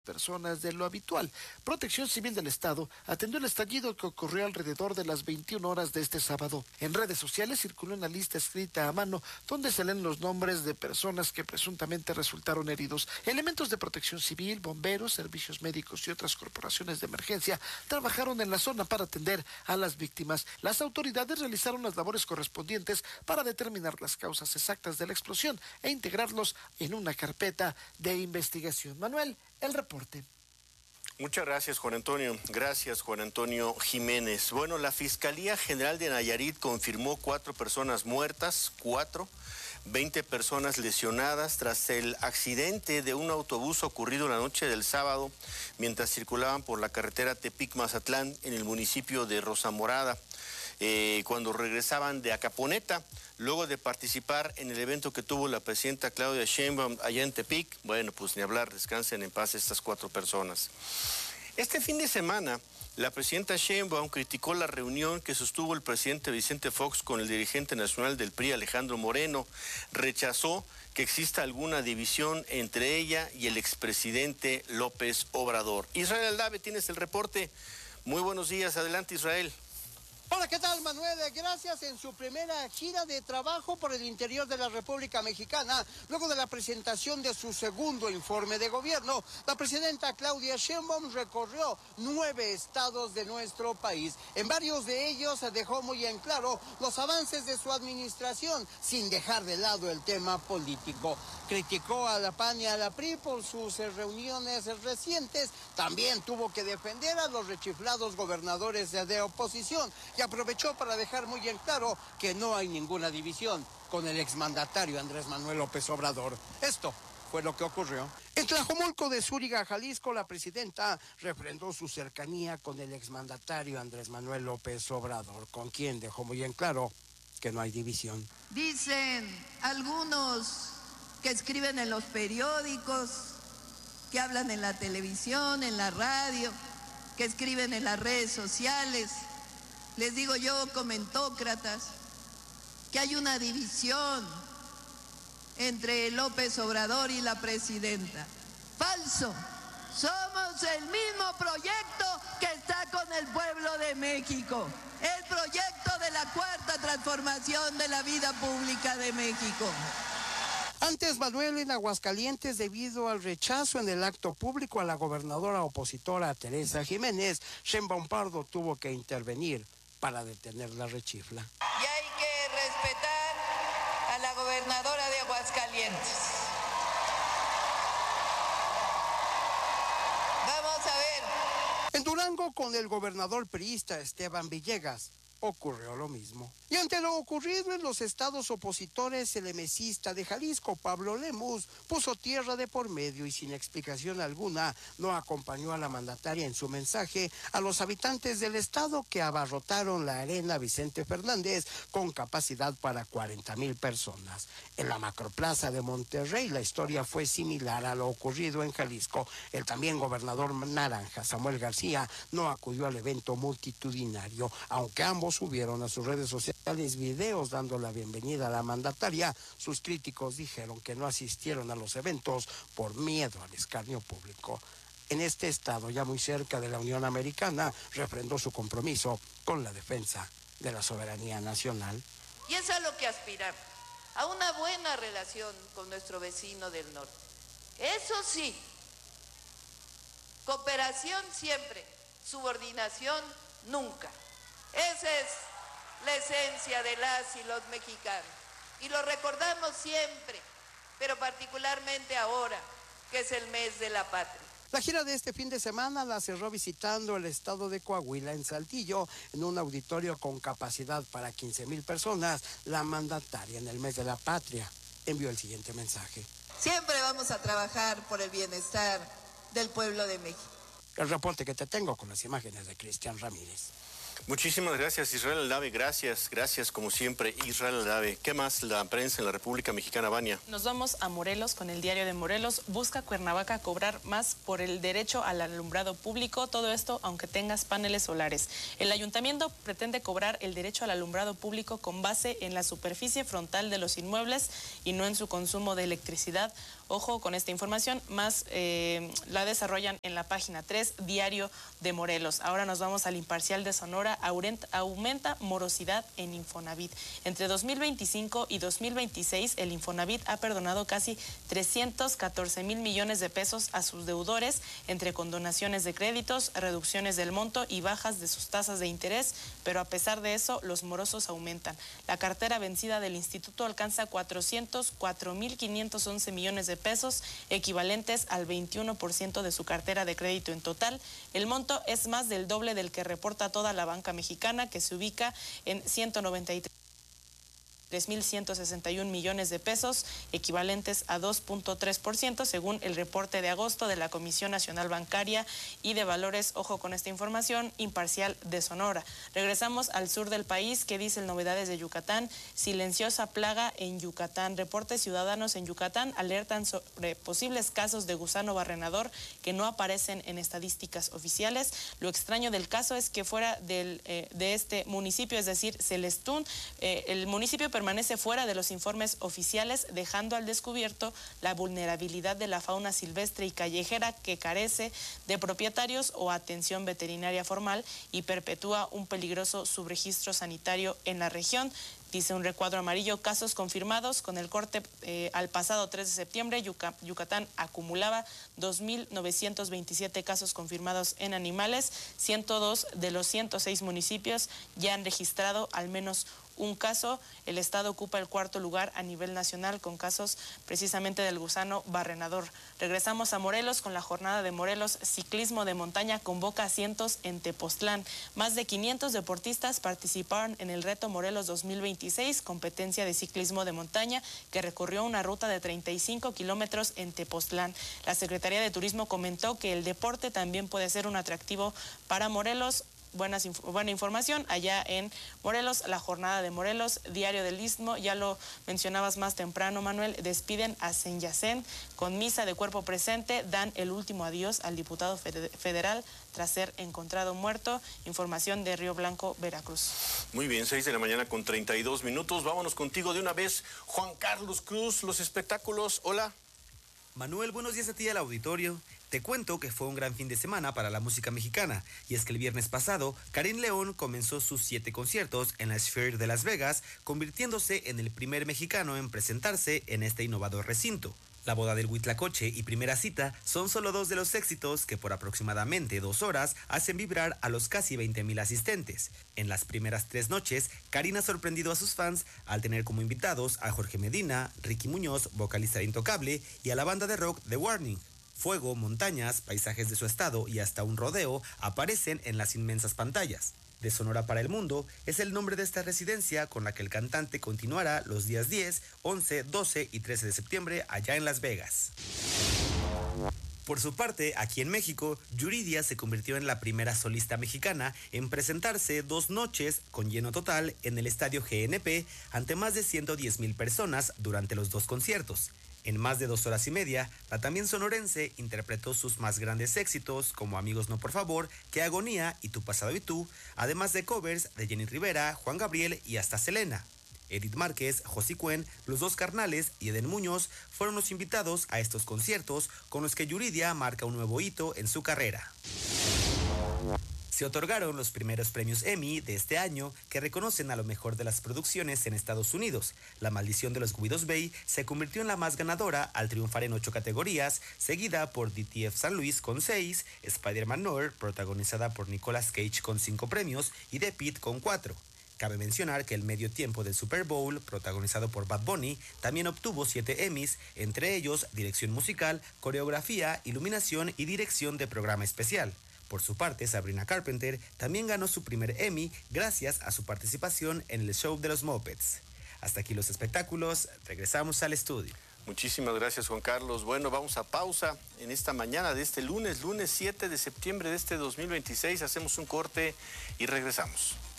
personas de lo habitual. Protección Civil del Estado atendió el estallido que ocurrió alrededor de las 21 horas de este sábado. En redes sociales circuló una lista escrita a mano donde se leen los nombres de personas que presuntamente resultaron heridos. Elementos de Protección Civil, bomberos, servicios médicos y otras corporaciones de emergencia trabajaron en la zona para atender a las víctimas. Las autoridades realizaron las labores correspondientes para determinar las causas exactas de la explosión e integrarlos en una carpeta de investigación. Manuel, el reporte. Muchas gracias, Juan Antonio. Gracias, Juan Antonio Jiménez. Bueno, la Fiscalía General de Nayarit confirmó 4 personas muertas, 20 personas lesionadas tras el accidente de un autobús ocurrido la noche del sábado mientras circulaban por la carretera Tepic-Mazatlán en el municipio de Rosa Morada. Cuando regresaban de Acaponeta, luego de participar en el evento que tuvo la presidenta Claudia Sheinbaum allá en Tepic. Bueno, pues ni hablar, descansen en paz estas 4 personas. Este fin de semana, la presidenta Sheinbaum criticó la reunión que sostuvo el presidente Vicente Fox con el dirigente nacional del PRI, Alejandro Moreno. Rechazó que exista alguna división entre ella y el expresidente López Obrador. Israel Aldave, tienes el reporte. Muy buenos días, adelante, Israel. Hola, ¿qué tal, Manuel? Gracias. En su primera gira de trabajo por el interior de la República Mexicana, luego de la presentación de su segundo informe de gobierno, la presidenta Claudia Sheinbaum recorrió 9 estados de nuestro país. En varios de ellos dejó muy en claro los avances de su administración, sin dejar de lado el tema político. Criticó a la PAN y a la PRI por sus reuniones recientes. También tuvo que defender a los rechiflados gobernadores de oposición y aprovechó para dejar muy en claro que no hay ninguna división con el exmandatario Andrés Manuel López Obrador. Esto fue lo que ocurrió. En Tlajomulco de Zúriga, Jalisco, la presidenta refrendó su cercanía con el exmandatario Andrés Manuel López Obrador, con quien dejó muy en claro que no hay división. Dicen algunos que escriben en los periódicos, que hablan en la televisión, en la radio, que escriben en las redes sociales. Les digo yo, comentócratas, que hay una división entre López Obrador y la presidenta. Falso. Somos el mismo proyecto que está con el pueblo de México. El proyecto de la cuarta transformación de la vida pública de México. Antes, Manuel, en Aguascalientes, debido al rechazo en el acto público a la gobernadora opositora Teresa Jiménez, Sheinbaum Pardo tuvo que intervenir para detener la rechifla. Y hay que respetar a la gobernadora de Aguascalientes. Vamos a ver. En Durango, con el gobernador priista Esteban Villegas, ocurrió lo mismo. Y ante lo ocurrido en los estados opositores, el emesista de Jalisco, Pablo Lemus, puso tierra de por medio y sin explicación alguna no acompañó a la mandataria en su mensaje a los habitantes del estado que abarrotaron la arena Vicente Fernández con capacidad para 40,000 personas. En la macroplaza de Monterrey la historia fue similar a lo ocurrido en Jalisco. El también gobernador naranja, Samuel García, no acudió al evento multitudinario, aunque ambos subieron a sus redes sociales videos dando la bienvenida a la mandataria. Sus críticos dijeron que no asistieron a los eventos por miedo al escarnio público. En este estado, ya muy cerca de la Unión Americana, refrendó su compromiso con la defensa de la soberanía nacional. Y es a lo que aspiramos, a una buena relación con nuestro vecino del norte. Eso sí, cooperación siempre, subordinación nunca. Esa es la esencia de las y los mexicanos. Y lo recordamos siempre, pero particularmente ahora, que es el mes de la patria. La gira de este fin de semana la cerró visitando el estado de Coahuila, en Saltillo, en un auditorio con capacidad para 15,000 personas. La mandataria, en el mes de la patria, envió el siguiente mensaje. Siempre vamos a trabajar por el bienestar del pueblo de México. El reporte que te tengo con las imágenes de Cristian Ramírez. Muchísimas gracias, Israel Aldave. Gracias como siempre, Israel Aldave. ¿Qué más la prensa en la República Mexicana, Vania? Nos vamos a Morelos con el Diario de Morelos. Busca Cuernavaca cobrar más por el derecho al alumbrado público. Todo esto aunque tengas paneles solares. El ayuntamiento pretende cobrar el derecho al alumbrado público con base en la superficie frontal de los inmuebles y no en su consumo de electricidad. Ojo con esta información, más la desarrollan en la página 3, Diario de Morelos. Ahora nos vamos al Imparcial de Sonora. Aumenta morosidad en Infonavit. Entre 2025 y 2026, el Infonavit ha perdonado casi 314 mil millones de pesos a sus deudores, entre condonaciones de créditos, reducciones del monto y bajas de sus tasas de interés, pero a pesar de eso, los morosos aumentan. La cartera vencida del instituto alcanza 404.511 millones de pesos, equivalentes al 21% de su cartera de crédito en total. El monto es más del doble del que reporta toda la banca mexicana, que se ubica en 193.161 millones de pesos, equivalentes a 2.3%, según el reporte de agosto de la Comisión Nacional Bancaria y de Valores. Ojo con esta información, Imparcial de Sonora. Regresamos al sur del país. ¿Qué dicen novedades de Yucatán? Silenciosa plaga en Yucatán. Reportes ciudadanos en Yucatán alertan sobre posibles casos de gusano barrenador que no aparecen en estadísticas oficiales. Lo extraño del caso es que fuera de este municipio, es decir, Celestún, el municipio permanece fuera de los informes oficiales, dejando al descubierto la vulnerabilidad de la fauna silvestre y callejera, que carece de propietarios o atención veterinaria formal y perpetúa un peligroso subregistro sanitario en la región. Dice un recuadro amarillo, casos confirmados. Con el corte al pasado 3 de septiembre, Yucatán acumulaba 2.927 casos confirmados en animales. 102 de los 106 municipios ya han registrado al menos un caso. El estado ocupa el cuarto lugar a nivel nacional con casos precisamente del gusano barrenador. Regresamos a Morelos con la jornada de Morelos. Ciclismo de montaña convoca asientos en Tepoztlán. Más de 500 deportistas participaron en el Reto Morelos 2026, competencia de ciclismo de montaña que recorrió una ruta de 35 kilómetros en Tepoztlán. La Secretaría de Turismo comentó que el deporte también puede ser un atractivo para Morelos. Buena información allá en Morelos, la jornada de Morelos, Diario del Istmo, ya lo mencionabas más temprano, Manuel, despiden a Senyacén con misa de cuerpo presente, dan el último adiós al diputado federal tras ser encontrado muerto. Información de Río Blanco, Veracruz. Muy bien, 6 de la mañana con 32 minutos, vámonos contigo de una vez, Juan Carlos Cruz, los espectáculos, hola. Manuel, buenos días a ti al auditorio. Te cuento que fue un gran fin de semana para la música mexicana, y es que el viernes pasado, Karim León comenzó sus 7 conciertos en la Sphere de Las Vegas, convirtiéndose en el primer mexicano en presentarse en este innovador recinto. La boda del Huitlacoche y Primera Cita son solo 2 de los éxitos que por aproximadamente 2 horas hacen vibrar a los casi 20,000 asistentes. En las primeras 3 noches, Karim ha sorprendido a sus fans al tener como invitados a Jorge Medina, Ricky Muñoz, vocalista de Intocable, y a la banda de rock The Warning. Fuego, montañas, paisajes de su estado y hasta un rodeo aparecen en las inmensas pantallas. De Sonora para el Mundo es el nombre de esta residencia con la que el cantante continuará los días 10, 11, 12 y 13 de septiembre allá en Las Vegas. Por su parte, aquí en México, Yuridia se convirtió en la primera solista mexicana en presentarse 2 noches con lleno total en el estadio GNP ante más de 110,000 personas durante los 2 conciertos. En más de 2 horas y media, la también sonorense interpretó sus más grandes éxitos como Amigos No Por Favor, Qué Agonía y Tu Pasado y Tú, además de covers de Jenny Rivera, Juan Gabriel y hasta Selena. Edith Márquez, José Cuen, Los Dos Carnales y Eden Muñoz fueron los invitados a estos conciertos con los que Yuridia marca un nuevo hito en su carrera. Se otorgaron los primeros premios Emmy de este año que reconocen a lo mejor de las producciones en Estados Unidos. La Maldición de los Guidos Bay se convirtió en la más ganadora al triunfar en 8 categorías, seguida por DTF San Luis con 6, Spider-Man Noir, protagonizada por Nicolas Cage con 5 premios y The Pitt con 4. Cabe mencionar que el medio tiempo del Super Bowl, protagonizado por Bad Bunny, también obtuvo 7 Emmys, entre ellos dirección musical, coreografía, iluminación y dirección de programa especial. Por su parte, Sabrina Carpenter también ganó su primer Emmy gracias a su participación en el show de los Muppets. Hasta aquí los espectáculos, regresamos al estudio. Muchísimas gracias, Juan Carlos. Bueno, vamos a pausa en esta mañana de este lunes 7 de septiembre de este 2026. Hacemos un corte y regresamos.